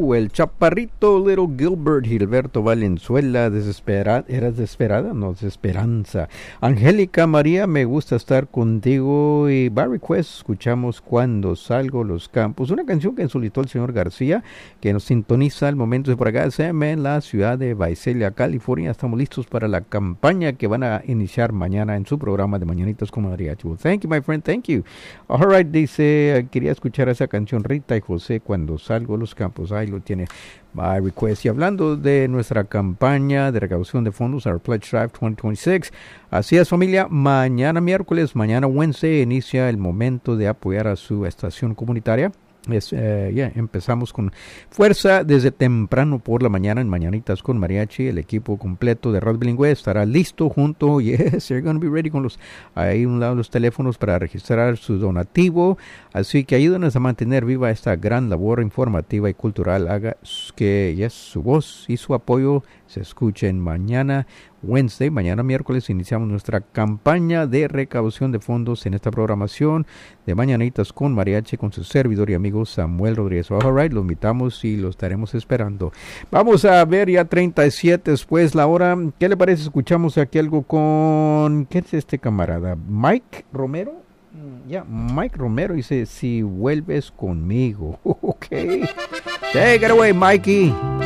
El chaparrito Little Gilberto Valenzuela, ¿eras desesperada? No, desesperanza. Angélica María, me gusta estar contigo. Y Barry Quest, escuchamos Cuando Salgo Los Campos, una canción que solicitó el señor García, que nos sintoniza al momento de por acá, en la ciudad de Visalia, California. Estamos listos para la campaña que van a iniciar mañana en su programa de Mañanitas con Mariachi. Well, thank you, my friend, thank you. All right, dice, quería escuchar esa canción Rita y José, Cuando Salgo Los Campos. Ahí lo tiene, my request. Y hablando de nuestra campaña de recaudación de fondos, our Pledge Drive 2026, así es, familia, mañana miércoles, mañana Wednesday, inicia el momento de apoyar a su estación comunitaria. Empezamos con fuerza desde temprano por la mañana en Mañanitas con Mariachi. El equipo completo de Radio Bilingüe estará listo junto. Yes, they're going to be ready con ahí un lado los teléfonos para registrar su donativo. Así que ayúdenos a mantener viva esta gran labor informativa y cultural. Haga que su voz y su apoyo se escuchen mañana Wednesday. Mañana miércoles iniciamos nuestra campaña de recaudación de fondos en esta programación de Mañanitas con Mariachi con su servidor y amigo Samuel Rodríguez. All right, lo invitamos y lo estaremos esperando. Vamos a ver ya 37 después la hora. ¿Qué le parece? Escuchamos aquí algo con... ¿Qué es este camarada? Mike Romero. Mike Romero dice, si vuelves conmigo. Ok. Take it away, Mikey.